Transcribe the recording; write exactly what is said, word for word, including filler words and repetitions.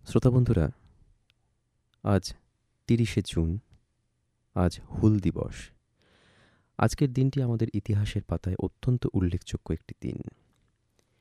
শ্রোতা বন্ধুরা, আজ তিরিশে জুন। আজ হুল দিবস। আজকের দিনটি আমাদের ইতিহাসের পাতায় অত্যন্ত উল্লেখযোগ্য একটি দিন।